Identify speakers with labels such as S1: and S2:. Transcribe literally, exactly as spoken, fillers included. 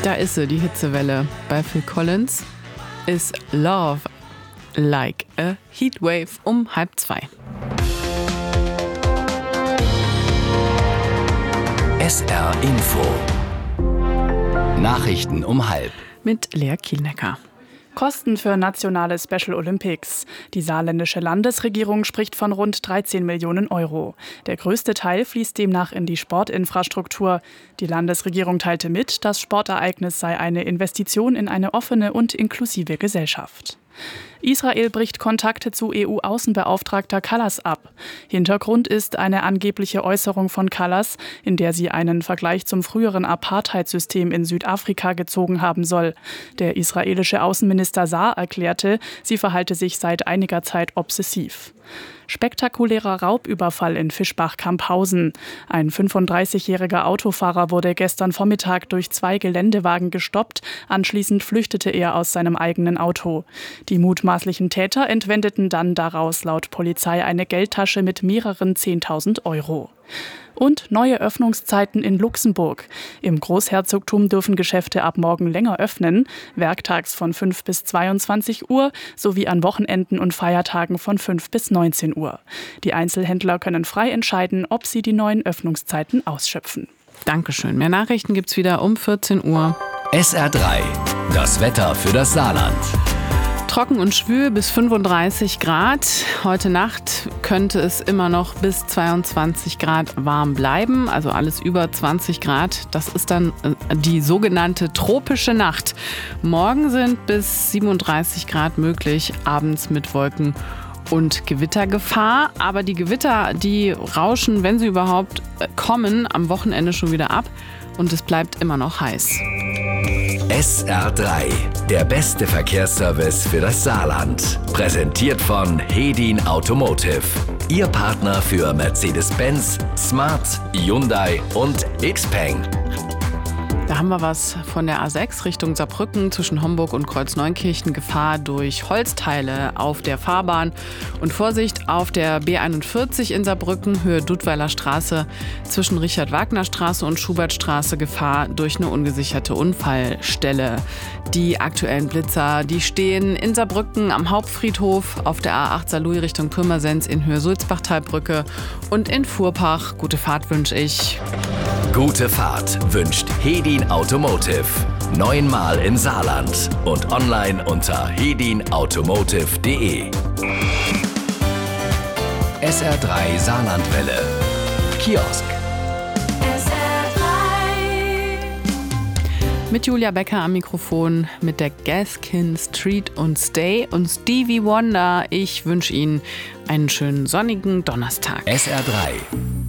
S1: Da ist sie, die Hitzewelle. Bei Phil Collins ist Love Like a Heatwave um halb zwei.
S2: S R Info. Nachrichten um halb.
S1: Mit Lea Kielnecker.
S3: Kosten für nationale Special Olympics. Die saarländische Landesregierung spricht von rund dreizehn Millionen Euro. Der größte Teil fließt demnach in die Sportinfrastruktur. Die Landesregierung teilte mit, das Sportereignis sei eine Investition in eine offene und inklusive Gesellschaft. Israel bricht Kontakte zu E U-Außenbeauftragter Kallas ab. Hintergrund ist eine angebliche Äußerung von Kallas, in der sie einen Vergleich zum früheren Apartheidsystem in Südafrika gezogen haben soll. Der israelische Außenminister Saar erklärte, sie verhalte sich seit einiger Zeit obsessiv. Spektakulärer Raubüberfall in Fischbach-Camphausen. Ein fünfunddreißigjähriger Autofahrer wurde gestern Vormittag durch zwei Geländewagen gestoppt. Anschließend flüchtete er aus seinem eigenen Auto. Die mutmaßlichen Täter entwendeten dann daraus laut Polizei eine Geldtasche mit mehreren zehntausend Euro. Und neue Öffnungszeiten in Luxemburg. Im Großherzogtum dürfen Geschäfte ab morgen länger öffnen, werktags von fünf bis zweiundzwanzig Uhr sowie an Wochenenden und Feiertagen von fünf bis neunzehn Uhr. Die Einzelhändler können frei entscheiden, ob sie die neuen Öffnungszeiten ausschöpfen.
S1: Dankeschön. Mehr Nachrichten gibt's wieder um vierzehn Uhr.
S2: S R drei. Das Wetter für das Saarland.
S1: Trocken und schwül bis fünfunddreißig Grad. Heute Nacht könnte es immer noch bis zweiundzwanzig Grad warm bleiben, also alles über zwanzig Grad. Das ist dann die sogenannte tropische Nacht. Morgen sind bis siebenunddreißig Grad möglich, abends mit Wolken und Gewittergefahr. Aber die Gewitter, die rauschen, wenn sie überhaupt kommen, am Wochenende schon wieder ab und es bleibt immer noch heiß.
S2: S R drei, der beste Verkehrsservice für das Saarland. Präsentiert von Hedin Automotive. Ihr Partner für Mercedes-Benz, Smart, Hyundai und Xpeng.
S1: Da haben wir was von der A sechs Richtung Saarbrücken zwischen Homburg und Kreuzneunkirchen. Gefahr durch Holzteile auf der Fahrbahn. Und Vorsicht auf der B einundvierzig in Saarbrücken, Höhe Dudweiler Straße zwischen Richard-Wagner-Straße und Schubertstraße. Gefahr durch eine ungesicherte Unfallstelle. Die aktuellen Blitzer, die stehen in Saarbrücken am Hauptfriedhof, auf der A acht Saarlouis Richtung Pirmasens in Höhe Sulzbachtalbrücke und in Fuhrpach. Gute Fahrt wünsche ich.
S2: Gute Fahrt wünscht Hedin Automotive. Neunmal im Saarland und online unter hedin automotive punkt de. S R drei Saarlandwelle. Kiosk.
S1: S R drei. Mit Julia Becker am Mikrofon, mit der Gaskin Street und Stay und Stevie Wonder. Ich wünsche Ihnen einen schönen sonnigen Donnerstag.
S2: S R drei.